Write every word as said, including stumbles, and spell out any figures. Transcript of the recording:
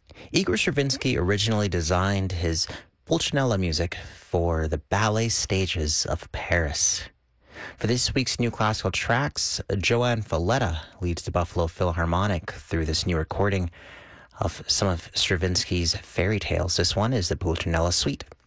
Igor Stravinsky originally designed his Pulcinella music for the ballet stages of Paris. For this week's new classical tracks, Joanne Falletta leads the Buffalo Philharmonic through this new recording of some of Stravinsky's fairy tales. This one is the Pulcinella Suite.